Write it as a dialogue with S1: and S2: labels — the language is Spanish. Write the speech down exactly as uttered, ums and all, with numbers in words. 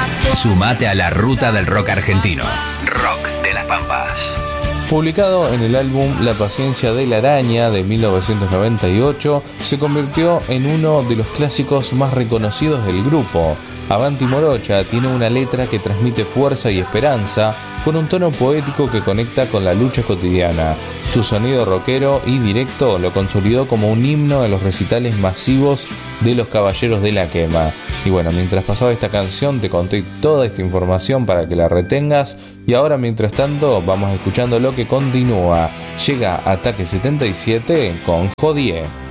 S1: Sumate a la ruta del rock argentino. Rock de las Pampas.
S2: Publicado en el álbum La paciencia de la araña de mil novecientos noventa y ocho, se convirtió en uno de los clásicos más reconocidos del grupo. Avanti Morocha tiene una letra que transmite fuerza y esperanza, con un tono poético que conecta con la lucha cotidiana. Su sonido rockero y directo lo consolidó como un himno en los recitales masivos de los Caballeros de la Quema. Y bueno, mientras pasaba esta canción te conté toda esta información para que la retengas, y ahora mientras tanto vamos escuchando lo que continúa. Llega Ataque setenta y siete con Jodie.